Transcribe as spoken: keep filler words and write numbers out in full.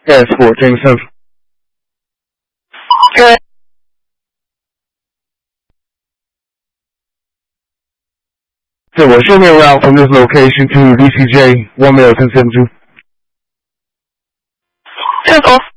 Yes, for James Central. Good. So, well, show me a route from this location to V C J one mail ten seventy-two. Circle.